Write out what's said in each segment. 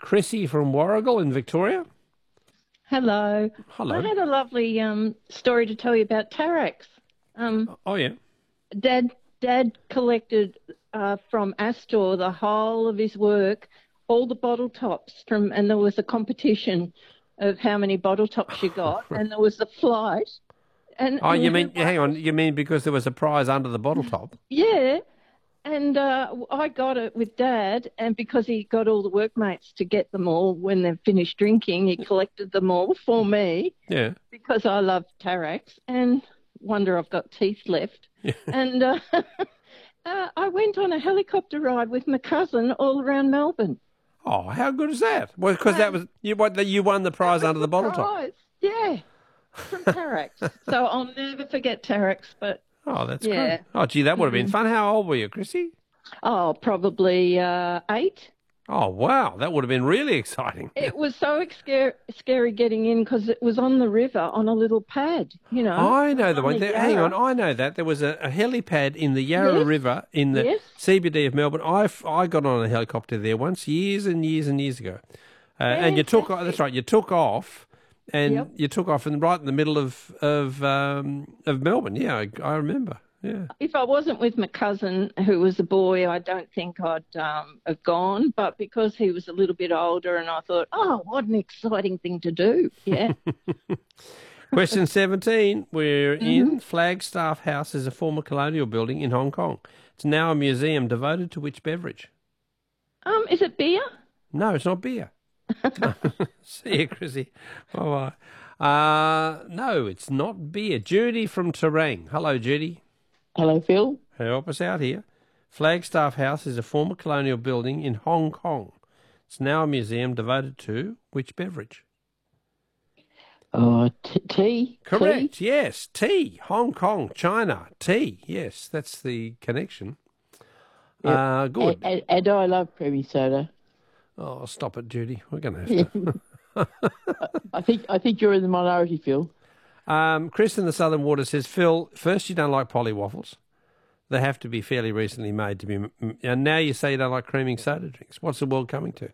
Chrissy from Warrigal in Victoria. Hello. I Hello. had a lovely story to tell you about Tarex. Um, Oh, yeah. Dad collected from Astor the whole of his work, all the bottle tops and there was a competition of how many bottle tops you got, and there was a flight, Oh, and you who mean, won? hang on, you mean because there was a prize under the bottle top? Yeah. And I got it with Dad, and because he got all the workmates to get them all when they've finished drinking, he collected them all for me Yeah. because I love Tarex and wonder I've got teeth left. Yeah. And I went on a helicopter ride with my cousin all around Melbourne. Oh, how good is that? Well, because that was you won the That prize was under the the bottle top. prize. Yeah, from Tarex. So I'll never forget Tarex, but Oh, that's yeah. great. Oh, gee, that would have been fun. How old were you, Chrissy? Oh, probably 8. Oh, wow, that would have been really exciting. It was so scary getting in because it was on the river on a little pad, you know. I It was know the on one. the Hang on, Yarra. I know that. There was a helipad in the Yarra Yes, River in the yes. CBD of Melbourne. I got on a helicopter there once, years and years and years ago. And you took, that's Fantastic. right, you took off, and Yep. you took off right in the middle of Melbourne. Yeah, I remember. Yeah. If I wasn't with my cousin, who was a boy, I don't think I'd have gone. But because he was a little bit older, and I thought, oh, what an exciting thing to do. Yeah. Question 17. We're hmm in Flagstaff House is a former colonial building in Hong Kong. It's now a museum devoted to which beverage? Is it beer? No, it's not beer. See you, Chrissy. Bye-bye. No, it's not beer. Judy from Terang. Hello, Judy. Hello, Phil. Help us out here. Flagstaff House is a former colonial building in Hong Kong. It's now a museum devoted to which beverage? Tea. Correct, Tea. yes. Tea. Hong Kong, China. Tea. Yes, that's the connection. Yep. Good. And I love creamy soda. Oh, stop it, Judy. We're going to have to. I think you're in the minority, Phil. Chris in the Southern Water says, Phil, first you don't like polly waffles. They have to be fairly recently made to be... And now you say you don't like creaming soda drinks. What's the world coming to?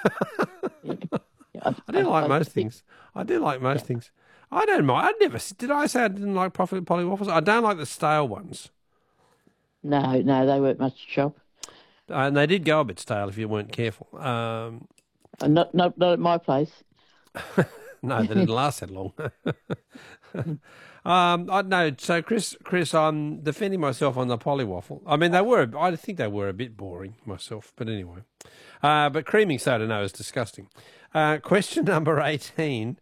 I do like most things. I do like most things. I don't mind. I never... Did I say I didn't like polly waffles? I don't like the stale ones. No, they weren't much to shop. And they did go a bit stale if you weren't careful. Not at my place. No, they didn't last that long. I know. So, Chris, I'm defending myself on the polywaffle. I mean, I think they were a bit boring myself, but anyway. But creaming soda, no, is disgusting. Question number 18.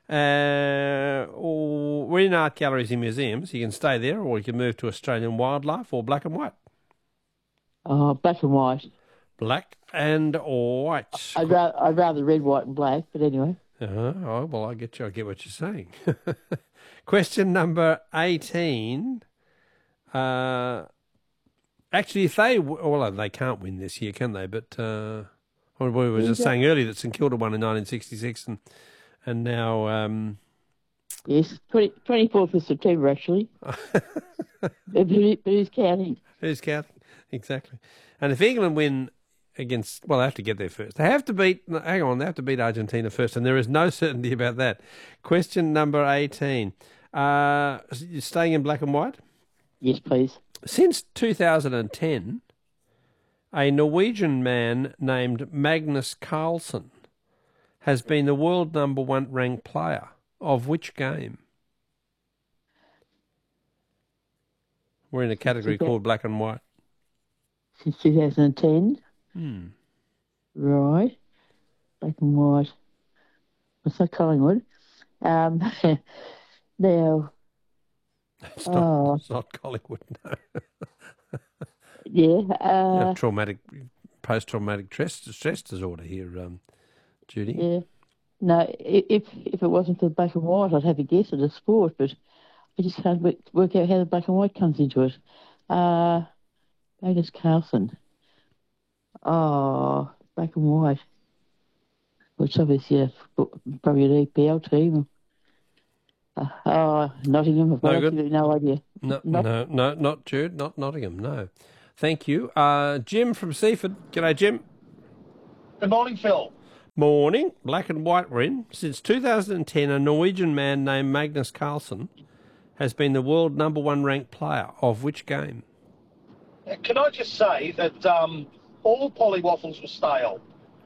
We're in art galleries and museums. You can stay there, or you can move to Australian wildlife or black and white. Black and white. Black and white. I'd rather red, white, and black. But anyway. Oh, well, I get what you're saying. Question number 18. Actually, if they can't win this year, can they? But we were just saying earlier that St Kilda won in 1966, and now. Yes, 24th of September, actually. but who's counting? Who's counting? Exactly. And if England win against, they have to get there first. They have to beat Argentina first, and there is no certainty about that. Question number 18. You're staying in black and white? Yes, please. Since 2010, a Norwegian man named Magnus Carlsen has been the world number 1 ranked player of which game? We're in a category called black and white. Since 2010? Right. Black and white. What's that, Collingwood? Now... It's not Collingwood, no. Yeah. Post-traumatic stress disorder here, Judy. Yeah. No, if it wasn't for the black and white, I'd have a guess at a sport, but I just can't work out how the black and white comes into it. Magnus Carlsen. Oh, black and white. Which obviously probably an EPL team. Nottingham. I've got absolutely no idea. No, not Jude, not Nottingham, no. Thank you. Jim from Seaford. G'day, Jim. Good morning, Phil. Morning. Black and white we're in. Since 2010, a Norwegian man named Magnus Carlsen has been the world number one ranked player of which game? Can I just say that all Polly waffles were stale?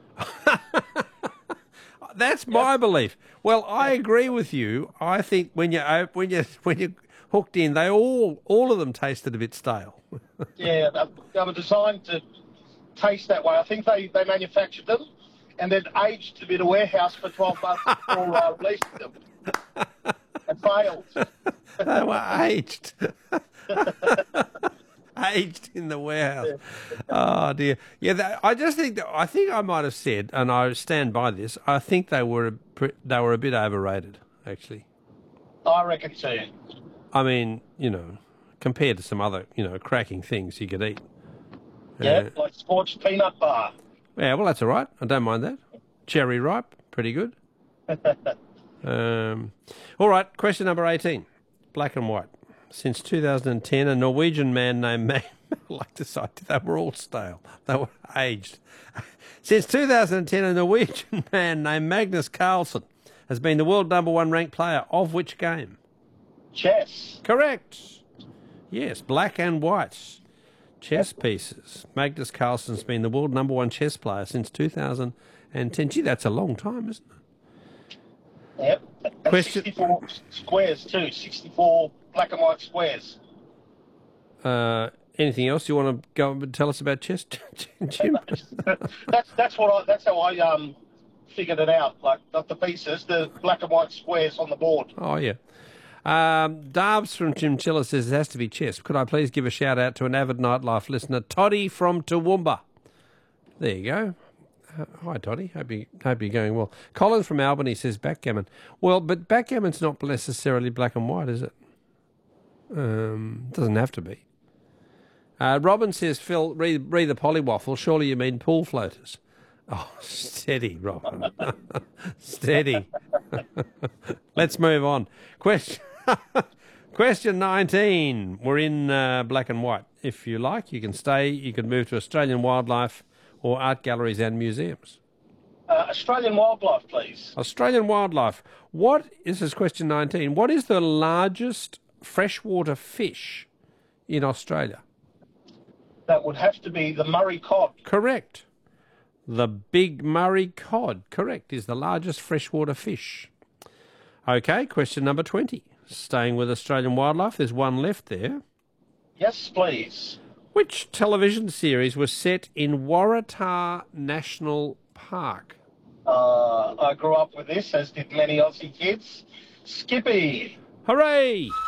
That's my belief. Well, I agree with you. I think when you're hooked in, they all of them tasted a bit stale. Yeah, they were designed to taste that way. I think they manufactured them and then aged them in a warehouse for 12 months before releasing them. And failed. They were aged. Aged in the warehouse. Oh dear. Yeah, I think I might have said, and I stand by this. I think they were a bit overrated, actually. I reckon too. I mean, compared to some other, cracking things you could eat. Yeah, like Scorched Peanut Bar. Yeah, well, that's all right. I don't mind that. Cherry Ripe, pretty good. All right, question number 18. Black and white. Since 2010, a Norwegian man named I like to say they were all stale. They were aged. Since 2010, a Norwegian man named Magnus Carlsen has been the world number one ranked player of which game? Chess. Correct. Yes, black and white. Chess pieces. Magnus Carlsen's been the world number one chess player since 2010. Gee, that's a long time, isn't it? Yep. And Question. 64 squares too. 64 black and white squares. Anything else you want to go and tell us about chess, Jim? that's how I figured it out. Like not the pieces, the black and white squares on the board. Oh yeah. Darbs from Chimchilla says it has to be chess. Could I please give a shout out to an avid nightlife listener, Toddy from Toowoomba? There you go. Hi, Toddy. Hope you're going well. Colin from Albany says backgammon. Well, but backgammon's not necessarily black and white, is it? Doesn't have to be. Robin says, Phil, read the polywaffle. Surely you mean pool floaters. Oh, steady, Robin. Steady. Let's move on. Question 19. We're in black and white. If you like, you can stay. You can move to Australian wildlife or art galleries and museums. Australian wildlife, please. Australian wildlife. This is question 19. What is the largest freshwater fish in Australia? That would have to be the Murray cod. Correct. The big Murray cod, correct, is the largest freshwater fish. Okay, question number 20. Staying with Australian wildlife, there's one left there. Yes, please. Which television series was set in Waratah National Park? I grew up with this, as did many Aussie kids. Skippy. Hooray!